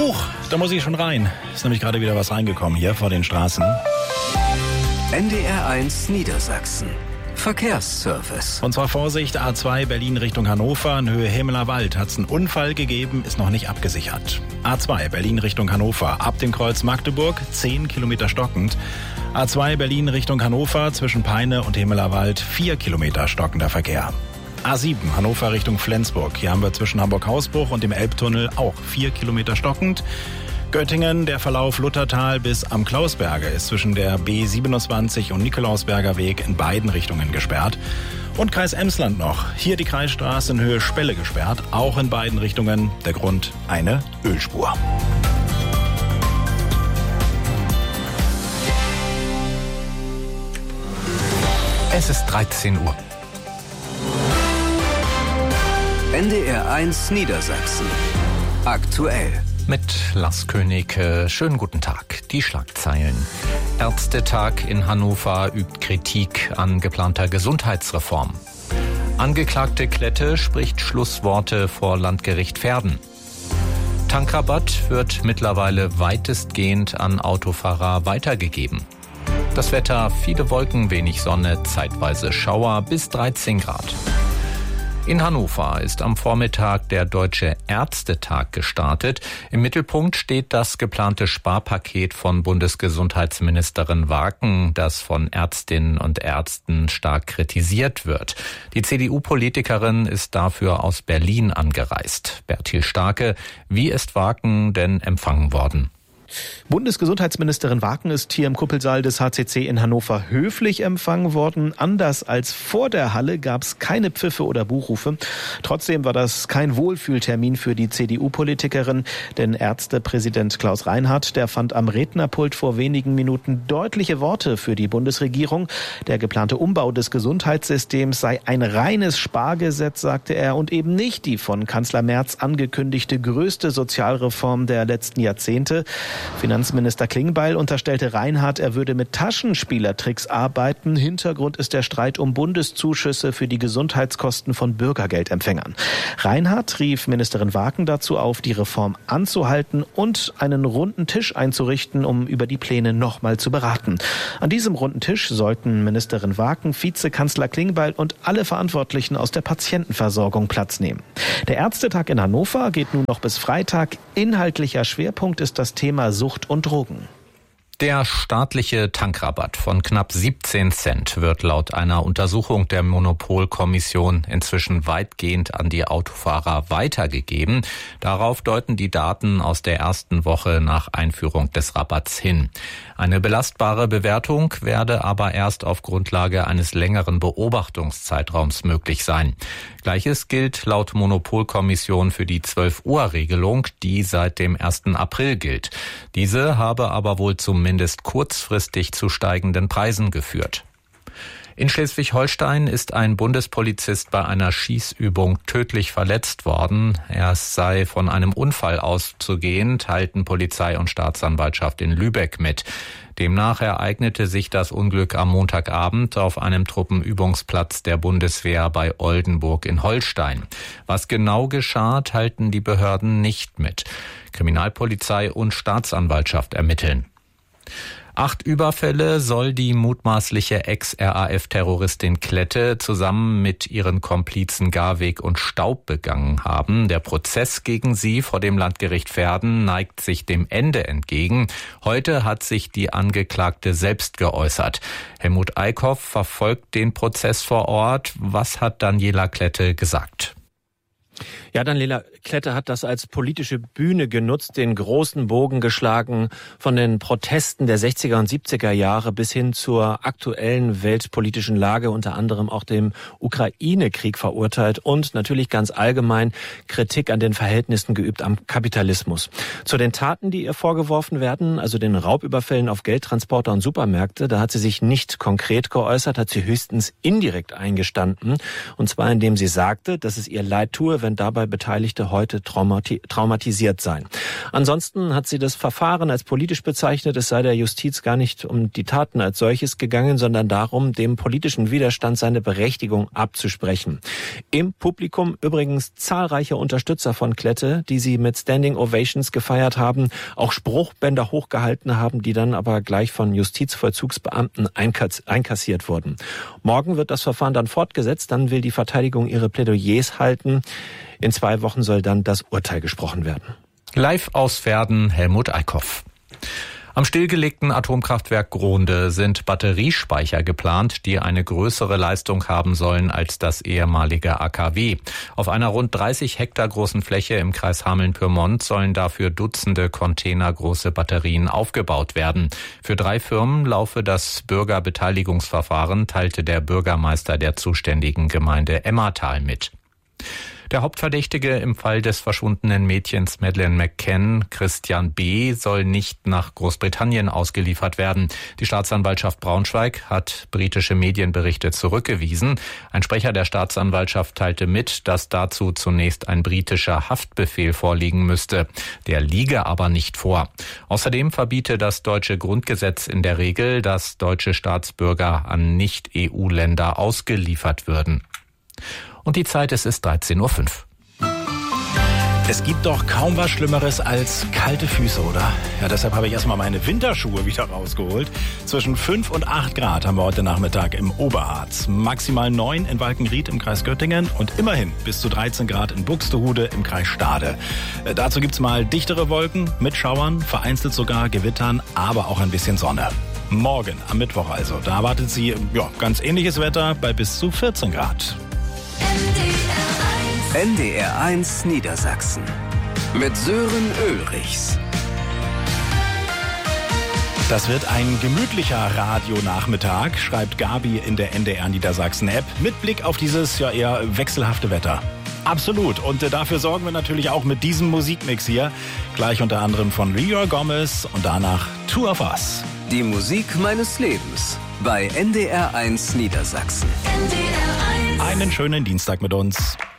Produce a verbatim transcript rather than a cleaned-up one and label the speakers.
Speaker 1: Huch, da muss ich schon rein. Ist nämlich gerade wieder was reingekommen hier vor den Straßen.
Speaker 2: N D R eins Niedersachsen. Verkehrsservice.
Speaker 1: Und zwar Vorsicht, A zwei Berlin Richtung Hannover, in Höhe Himmeler Wald hat es einen Unfall gegeben, ist noch nicht abgesichert. A zwei Berlin Richtung Hannover, ab dem Kreuz Magdeburg, zehn Kilometer stockend. A zwei Berlin Richtung Hannover, zwischen Peine und Himmeler Wald, vier Kilometer stockender Verkehr. A sieben Hannover Richtung Flensburg, hier haben wir zwischen Hamburg-Hausbruch und dem Elbtunnel auch vier Kilometer stockend. Göttingen, der Verlauf Luthertal bis am Klausberger ist zwischen der B siebenundzwanzig und Nikolausberger Weg in beiden Richtungen gesperrt. Und Kreis Emsland noch. Hier die Kreisstraße in Höhe Spelle gesperrt, auch in beiden Richtungen. Der Grund eine Ölspur.
Speaker 3: Es ist dreizehn Uhr.
Speaker 2: N D R eins Niedersachsen. Aktuell.
Speaker 3: Mit Lars König, äh, schönen guten Tag. Die Schlagzeilen. Ärztetag in Hannover übt Kritik an geplanter Gesundheitsreform. Angeklagte Klette spricht Schlussworte vor Landgericht Verden. Tankrabatt wird mittlerweile weitestgehend an Autofahrer weitergegeben. Das Wetter, viele Wolken, wenig Sonne, zeitweise Schauer bis dreizehn Grad. In Hannover ist am Vormittag der Deutsche Ärztetag gestartet. Im Mittelpunkt steht das geplante Sparpaket von Bundesgesundheitsministerin Waken, das von Ärztinnen und Ärzten stark kritisiert wird. Die C D U-Politikerin ist dafür aus Berlin angereist. Bertil Starke, wie ist Waken denn empfangen worden?
Speaker 4: Bundesgesundheitsministerin Waken ist hier im Kuppelsaal des H C C in Hannover höflich empfangen worden. Anders als vor der Halle gab es keine Pfiffe oder Buchrufe. Trotzdem war das kein Wohlfühltermin für die C D U-Politikerin, denn Ärztepräsident Klaus Reinhardt, der fand am Rednerpult vor wenigen Minuten deutliche Worte für die Bundesregierung. Der geplante Umbau des Gesundheitssystems sei ein reines Spargesetz, sagte er, und eben nicht die von Kanzler Merz angekündigte größte Sozialreform der letzten Jahrzehnte. Finanzminister Klingbeil unterstellte Reinhardt, er würde mit Taschenspielertricks arbeiten. Hintergrund ist der Streit um Bundeszuschüsse für die Gesundheitskosten von Bürgergeldempfängern. Reinhardt rief Ministerin Waken dazu auf, die Reform anzuhalten und einen runden Tisch einzurichten, um über die Pläne nochmal zu beraten. An diesem runden Tisch sollten Ministerin Waken, Vizekanzler Klingbeil und alle Verantwortlichen aus der Patientenversorgung Platz nehmen. Der Ärztetag in Hannover geht nun noch bis Freitag. Inhaltlicher Schwerpunkt ist das Thema Sucht und Drogen.
Speaker 3: Der staatliche Tankrabatt von knapp siebzehn Cent wird laut einer Untersuchung der Monopolkommission inzwischen weitgehend an die Autofahrer weitergegeben. Darauf deuten die Daten aus der ersten Woche nach Einführung des Rabatts hin. Eine belastbare Bewertung werde aber erst auf Grundlage eines längeren Beobachtungszeitraums möglich sein. Gleiches gilt laut Monopolkommission für die zwölf-Uhr-Regelung, die seit dem ersten April gilt. Diese habe aber wohl zumindest kurzfristig zu steigenden Preisen geführt. In Schleswig-Holstein ist ein Bundespolizist bei einer Schießübung tödlich verletzt worden. Er sei von einem Unfall auszugehen, teilten Polizei und Staatsanwaltschaft in Lübeck mit. Demnach ereignete sich das Unglück am Montagabend auf einem Truppenübungsplatz der Bundeswehr bei Oldenburg in Holstein. Was genau geschah, teilten die Behörden nicht mit. Kriminalpolizei und Staatsanwaltschaft ermitteln. Acht Überfälle soll die mutmaßliche Ex-R A F-Terroristin Klette zusammen mit ihren Komplizen Garweg und Staub begangen haben. Der Prozess gegen sie vor dem Landgericht Verden neigt sich dem Ende entgegen. Heute hat sich die Angeklagte selbst geäußert. Helmut Eickhoff verfolgt den Prozess vor Ort. Was hat Daniela Klette gesagt?
Speaker 4: Ja, Daniela Klette hat das als politische Bühne genutzt, den großen Bogen geschlagen von den Protesten der sechziger und siebziger Jahre bis hin zur aktuellen weltpolitischen Lage, unter anderem auch dem Ukraine-Krieg verurteilt und natürlich ganz allgemein Kritik an den Verhältnissen geübt am Kapitalismus. Zu den Taten, die ihr vorgeworfen werden, also den Raubüberfällen auf Geldtransporter und Supermärkte, da hat sie sich nicht konkret geäußert, hat sie höchstens indirekt eingestanden, und zwar indem sie sagte, dass es ihr leid tue, wenn dabei Beteiligte heute traumati- traumatisiert seien.
Speaker 5: Ansonsten hat sie das Verfahren als politisch bezeichnet. Es sei der Justiz gar nicht um die Taten als solches gegangen, sondern darum, dem politischen Widerstand seine Berechtigung abzusprechen. Im Publikum übrigens zahlreiche Unterstützer von Klette, die sie mit Standing Ovations gefeiert haben, auch Spruchbänder hochgehalten haben, die dann aber gleich von Justizvollzugsbeamten einkassiert wurden. Morgen wird das Verfahren dann fortgesetzt, dann will die Verteidigung ihre Plädoyers halten. In zwei Wochen soll dann das Urteil gesprochen werden.
Speaker 3: Live aus Verden, Helmut Eickhoff. Am stillgelegten Atomkraftwerk Gronde sind Batteriespeicher geplant, die eine größere Leistung haben sollen als das ehemalige A K W. Auf einer rund dreißig Hektar großen Fläche im Kreis Hameln-Pyrmont sollen dafür Dutzende containergroße Batterien aufgebaut werden. Für drei Firmen laufe das Bürgerbeteiligungsverfahren, teilte der Bürgermeister der zuständigen Gemeinde Emmertal mit. Der Hauptverdächtige im Fall des verschwundenen Mädchens Madeleine McCann, Christian B., soll nicht nach Großbritannien ausgeliefert werden. Die Staatsanwaltschaft Braunschweig hat britische Medienberichte zurückgewiesen. Ein Sprecher der Staatsanwaltschaft teilte mit, dass dazu zunächst ein britischer Haftbefehl vorliegen müsste. Der liege aber nicht vor. Außerdem verbiete das deutsche Grundgesetz in der Regel, dass deutsche Staatsbürger an Nicht-E U-Länder ausgeliefert würden. Und die Zeit, es ist dreizehn Uhr fünf.
Speaker 1: Es gibt doch kaum was Schlimmeres als kalte Füße, oder? Ja, deshalb habe ich erstmal meine Winterschuhe wieder rausgeholt. Zwischen fünf und acht Grad haben wir heute Nachmittag im Oberharz. Maximal neun in Walkenried im Kreis Göttingen und immerhin bis zu dreizehn Grad in Buxtehude im Kreis Stade. Äh, dazu gibt's mal dichtere Wolken mit Schauern, vereinzelt sogar Gewittern, aber auch ein bisschen Sonne. Morgen, am Mittwoch also, da erwartet Sie ja, ganz ähnliches Wetter bei bis zu vierzehn Grad.
Speaker 2: N D R eins Niedersachsen mit Sören Ulrichs.
Speaker 1: Das wird ein gemütlicher Radionachmittag, schreibt Gabi in der N D R Niedersachsen-App, mit Blick auf dieses ja eher wechselhafte Wetter. Absolut. Und äh, dafür sorgen wir natürlich auch mit diesem Musikmix hier. Gleich unter anderem von Leroy Gomez und danach Two of Us.
Speaker 2: Die Musik meines Lebens bei N D R eins Niedersachsen.
Speaker 1: Einen schönen Dienstag mit uns.